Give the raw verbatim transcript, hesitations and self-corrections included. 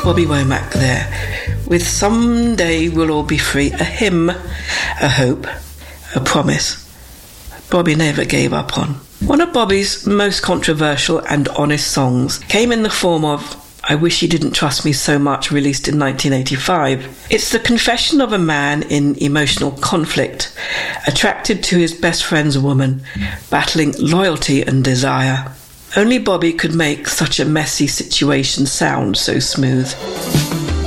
Bobby Womack there, with Someday We'll All Be Free, a hymn, a hope, a promise Bobby never gave up on. One of Bobby's most controversial and honest songs came in the form of I Wish You Didn't Trust Me So Much, released in nineteen eighty-five. It's the confession of a man in emotional conflict, attracted to his best friend's woman, battling loyalty and desire. Only Bobby could make such a messy situation sound so smooth.